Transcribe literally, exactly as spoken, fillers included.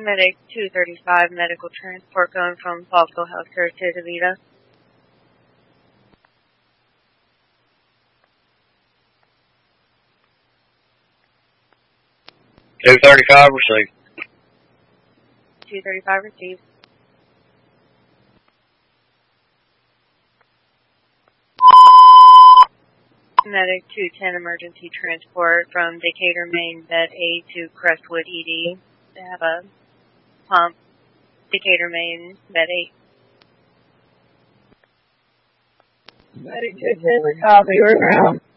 Medic two thirty-five, medical transport going from Foxville Healthcare to DeVita. two thirty-five received. two thirty-five received. Medic two ten, emergency transport from Decatur, Maine, Bed A to Crestwood E D. They have a pump. Decatur, Maine, Bed eight. Medic two ten, copy, we're ground.